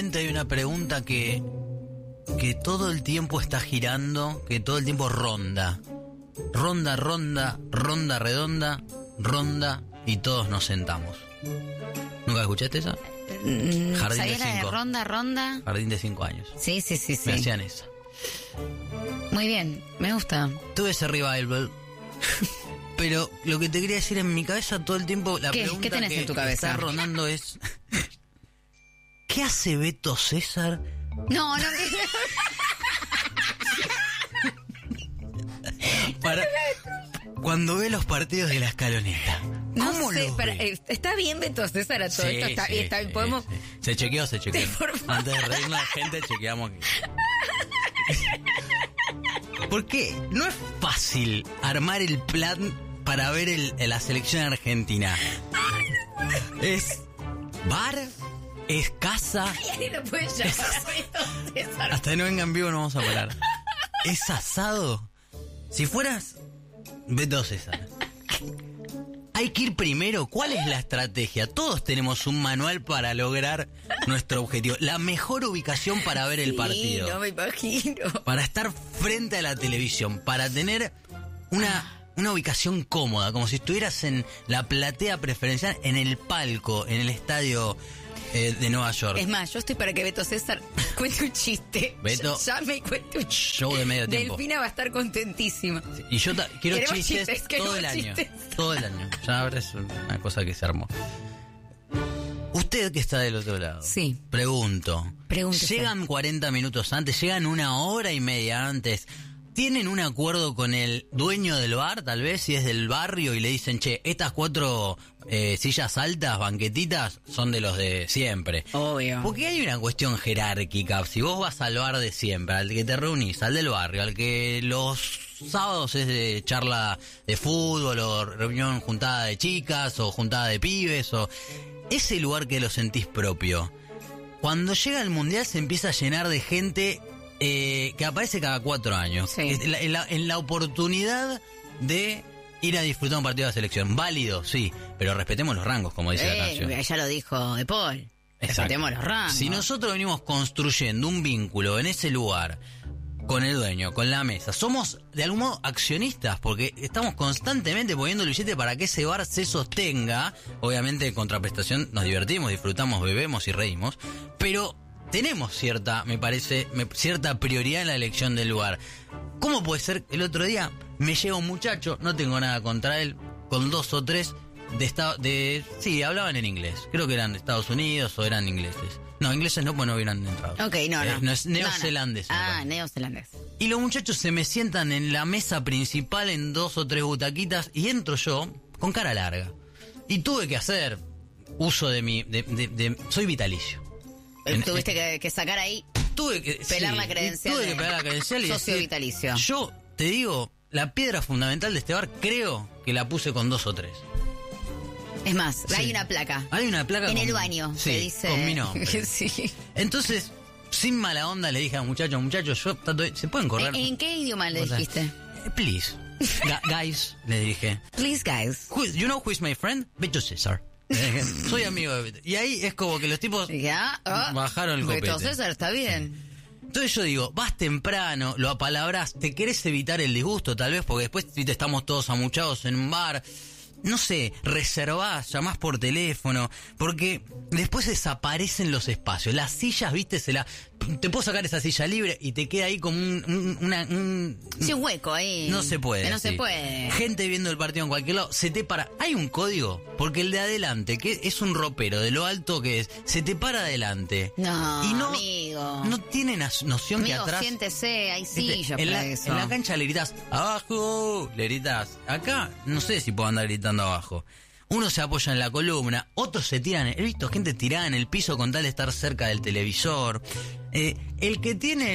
mente hay una pregunta que todo el tiempo está girando, que todo el tiempo ronda. Ronda, redonda, ronda y todos nos sentamos. ¿Nunca escuchaste esa? Jardín de 5. Ronda. Jardín de 5 años. Sí. Me hacían esa. Muy bien, me gusta. Tuve ese revival. Pero lo que te quería decir, en mi cabeza todo el tiempo, la pregunta ¿Qué tenés que en tu cabeza? está rondando es: ¿qué hace Beto César? No. Para cuando ve los partidos de la Escaloneta. ¿Cómo sé, los pero, ve? está bien Beto César a todo esto. Está bien, podemos... Sí. Se chequeó. Por favor. Antes de reírnos la gente, chequeamos. Porque no es fácil armar el plan para ver la selección argentina. Es bar, es casa. Ay, no puede llamar Beto César. Hasta que no venga en vivo no vamos a parar. Es asado. Si fueras Beto César, hay que ir primero. ¿Cuál es la estrategia? Todos tenemos un manual para lograr nuestro objetivo. La mejor ubicación para ver el partido. No me imagino. Para estar frente a la televisión. Para tener una ubicación cómoda. Como si estuvieras en la platea preferencial, en el palco, en el estadio de Nueva York. Es más, yo estoy para que Beto César cuente un chiste. Beto, ya me cuente un chiste. Show de medio tiempo. Delfina va a estar contentísima. Y yo quiero Queremos chistes todo el año. Todo el año. Ya ahora es una cosa que se armó. Usted que está del otro lado. Sí. Pregunto. Pregúntese. ¿Llegan 40 minutos antes? ¿Llegan una hora y media antes? ¿Tienen un acuerdo con el dueño del bar, tal vez, si es del barrio, y le dicen, che, estas 4 sillas altas, banquetitas, son de los de siempre? Obvio. Porque hay una cuestión jerárquica. Si vos vas al bar de siempre, al que te reunís, al del barrio, al que los sábados es de charla de fútbol, o reunión juntada de chicas, o juntada de pibes, o ese lugar que lo sentís propio. Cuando llega el mundial se empieza a llenar de gente que aparece cada 4 años. Sí. En la oportunidad de ir a disfrutar un partido de la selección. Válido, sí, pero respetemos los rangos, como dice la canción. Ya lo dijo De Paul. Respetemos los rangos. Si nosotros venimos construyendo un vínculo en ese lugar, con el dueño, con la mesa, somos de algún modo accionistas, porque estamos constantemente poniendo el billete para que ese bar se sostenga. Obviamente en contraprestación nos divertimos, disfrutamos, bebemos y reímos, pero tenemos cierta prioridad en la elección del lugar. ¿Cómo puede ser? El otro día me llega un muchacho, no tengo nada contra él, con 2 o 3 sí, hablaban en inglés. Creo que eran de Estados Unidos o eran ingleses. No, ingleses no, pues no hubieran entrado. Ok, no. No es neozelandés. No. Ah, neozelandés. Y los muchachos se me sientan en la mesa principal en 2 o 3 butaquitas y entro yo con cara larga. Y tuve que hacer uso de soy vitalicio. Tuviste que sacar ahí. Pelar la credencial. Tuve que pelar la credencial y socio decir, vitalicio. Yo te digo, la piedra fundamental de este bar creo que la puse con 2 o 3. Es más, Sí. Hay una placa. Hay una placa en con, el baño. Sí, que dice... con mi nombre. Sí. Entonces, sin mala onda le dije a muchachos, ¿se pueden correr? ¿En qué idioma le O sea, dijiste? Please. Guys, le dije. Please, guys. You know who is my friend? Beto César. Soy amigo de Beto. Y ahí es como que los tipos bajaron el copete. Beto César, está bien. Entonces yo digo, vas temprano, lo apalabrás, te querés evitar el disgusto tal vez, porque después si te estamos todos amuchados en un bar, no sé, reservás, llamás por teléfono, porque después desaparecen los espacios. Las sillas, viste, te puedo sacar esa silla libre y te queda ahí como un hueco ahí. No se puede. No se puede. Gente viendo el partido en cualquier lado, se te para. Hay un código, porque el de adelante, que es un ropero, de lo alto que es, se te para adelante. No, y amigo. No tiene noción que atrás. Siéntese, hay sillas para eso. En la cancha le gritás, abajo, le gritás. Acá, no sé si puedo andar gritando abajo. Uno se apoya en la columna, otros se tiran. He visto gente tirada en el piso con tal de estar cerca del televisor. El que tiene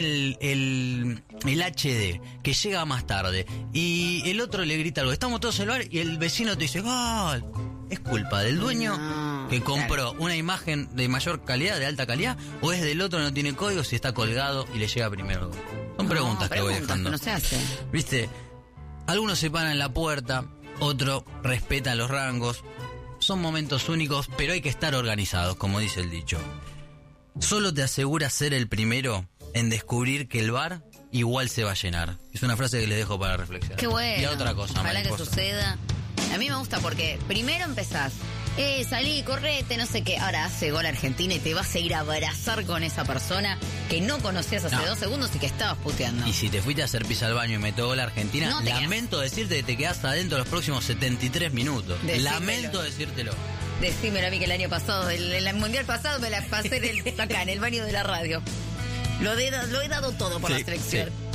el HD, que llega más tarde, y el otro le grita algo. Estamos todos en el bar y el vecino te dice, ¡gol! ¿Es culpa del dueño que compró una imagen de mayor calidad, de alta calidad? ¿O es del otro que no tiene código si está colgado y le llega primero? Son preguntas que voy dejando. No se hace. ¿Viste? Algunos se paran en la puerta, otros respetan los rangos. Son momentos únicos, pero hay que estar organizados, como dice el dicho. solo te asegura ser el primero en descubrir que el bar igual se va a llenar. Es una frase que les dejo para reflexionar. Qué bueno. Y otra cosa, ojalá que mariposa. suceda. A mí me gusta porque primero empezás, salí, correte, no sé qué. Ahora hace gol Argentina y te vas a ir a abrazar con esa persona que no conocías hace 2 segundos y que estabas puteando. Y si te fuiste a hacer pis al baño y metió gol Argentina, No te lamento decirte que te quedás adentro los próximos 73 minutos. Decímelo. Lamento decírtelo. Decímelo a mí que el año pasado, el mundial pasado me la pasé acá en el baño de la radio. Lo he dado todo por la selección. Sí.